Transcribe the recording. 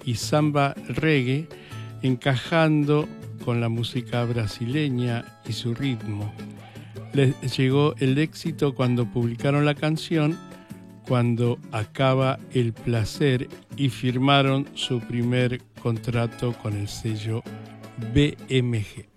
y samba reggae, encajando con la música brasileña y su ritmo. Les llegó el éxito cuando publicaron la canción Cuando acaba el placer y firmaron su primer contrato con el sello BMG.